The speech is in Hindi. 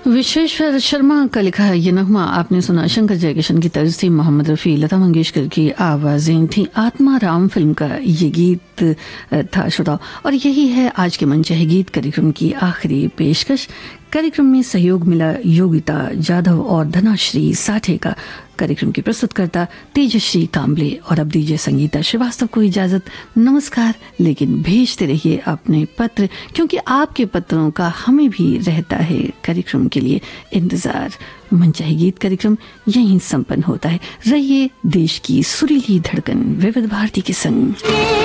विश्वेश्वर शर्मा का लिखा है ये नगमा आपने सुना। शंकर जयकिशन की तर्ज थी, मोहम्मद रफ़ी, लता मंगेशकर की आवाज़ें थी। आत्मा राम फिल्म का ये गीत था श्रोताओ। और यही है आज के मनचाहे गीत कार्यक्रम की आखिरी पेशकश। कार्यक्रम में सहयोग मिला योगिता जाधव और धनाश्री साठे का। कार्यक्रम की प्रस्तुतकर्ता तेजश्री कांबले। और अब दीजिए संगीता श्रीवास्तव को इजाजत। नमस्कार। लेकिन भेजते रहिए अपने पत्र, क्योंकि आपके पत्रों का हमें भी रहता है कार्यक्रम के लिए इंतजार। मनचाहे गीत कार्यक्रम यहीं संपन्न होता है। रहिए देश की सुरीली धड़कन विविध भारती के संग।